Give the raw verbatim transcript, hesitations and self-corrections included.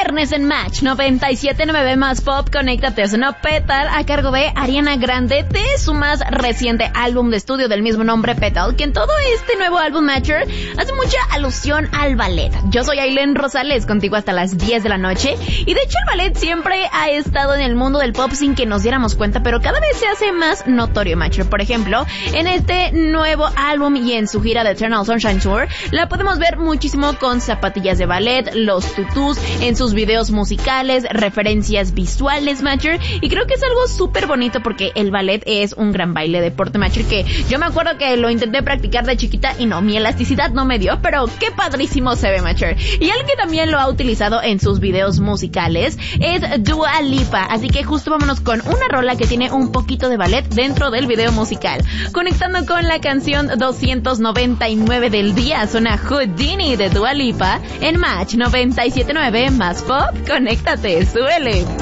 viernes en Match noventa y siete punto nueve más Pop, conéctate, Snow Petal, a cargo de Ariana Grande, de su más reciente álbum de estudio del mismo nombre, Petal, que en todo este nuevo álbum Matcher hace mucha alusión al ballet. Yo soy Ailén Rosales, contigo hasta las diez de la noche, y de hecho el ballet siempre ha estado en el mundo del pop sin que nos diéramos cuenta, pero cada vez se hace más notorio, Matcher. Por ejemplo, en este nuevo álbum y en su gira de Eternal Sunshine Tour, la podemos ver muchísimo con zapatillas de ballet, los tutús, en sus videos musicales, referencias visuales, Matcher, y creo que es algo súper bonito porque el ballet es un gran baile deporte, Matcher, que yo me acuerdo que lo intenté practicar de chiquita y no, mi elasticidad no me dio, pero qué padrísimo se ve, Matcher. Y alguien que también lo ha utilizado en sus videos musicales es Dua Lipa, así que justo vámonos con una rola que tiene un poquito de ballet dentro del video musical. Conectando con la canción doscientos noventa y nueve del día, suena Houdini de Dua Lipa en Match noventa y siete punto nueve más Pop, conéctate, súbele.